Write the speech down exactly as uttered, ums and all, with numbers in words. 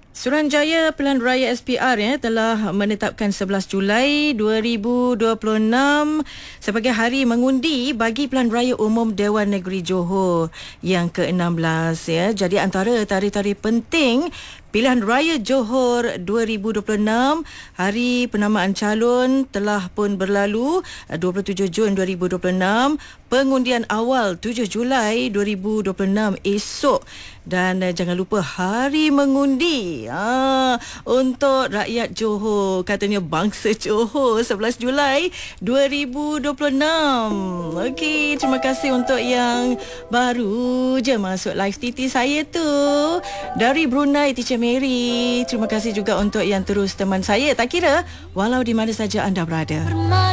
Suruhanjaya Pilihan Raya S P R ya, telah menetapkan sebelas Julai dua ribu dua puluh enam sebagai hari mengundi bagi Pilihan Raya Umum Dewan Negeri Johor yang ke enam belas ya. Jadi antara tarikh-tarikh penting Pilihan Raya Johor dua ribu dua puluh enam, hari penamaan calon telah pun berlalu dua puluh tujuh Jun dua ribu dua puluh enam, pengundian awal tujuh Julai dua ribu dua puluh enam esok, dan uh, jangan lupa hari mengundi ah, untuk rakyat Johor, katanya bangsa Johor, sebelas Julai dua ribu dua puluh enam. Okey, terima kasih untuk yang baru je masuk live T T saya tu dari Brunei, Teacher Mary. Terima kasih juga untuk yang terus teman saya, tak kira walau di mana saja anda berada.